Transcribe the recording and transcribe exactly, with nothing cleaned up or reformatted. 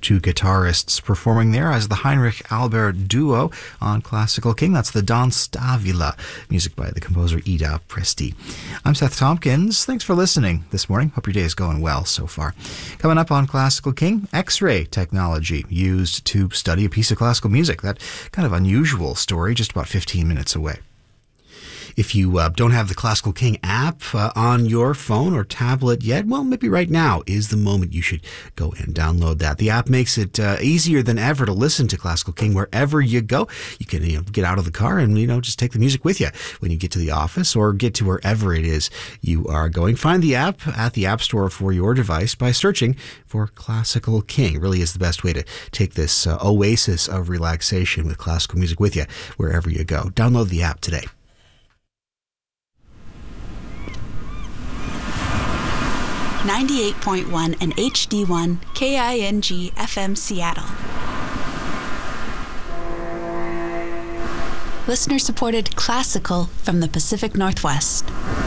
two guitarists performing there as the Heinrich Albert Duo on Classical King. That's the Don Stavila, music by the composer Ida Presti. I'm Seth Tompkins. Thanks for listening this morning. Hope your day is going well so far. Coming up on Classical King, X-ray technology used to study a piece of classical music. That kind of unusual story just about fifteen minutes away. If you uh, don't have the Classical King app uh, on your phone or tablet yet, well, maybe right now is the moment you should go and download that. The app makes it uh, easier than ever to listen to Classical King wherever you go. You can you know, get out of the car and you know just take the music with you when you get to the office or get to wherever it is you are going. Find the app at the App Store for your device by searching for Classical King. It really is the best way to take this uh, oasis of relaxation with classical music with you wherever you go. Download the app today. ninety-eight point one and H D one K I N G F M Seattle. Listener-supported classical from the Pacific Northwest.